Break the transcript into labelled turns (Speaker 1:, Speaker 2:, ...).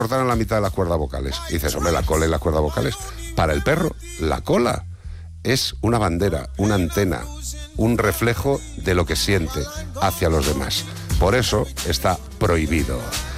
Speaker 1: cortaran la mitad de las cuerdas vocales. Y dices, hombre, la cola y las cuerdas vocales. Para el perro, la cola es una bandera, una antena, un reflejo de lo que siente hacia los demás. Por eso está prohibido.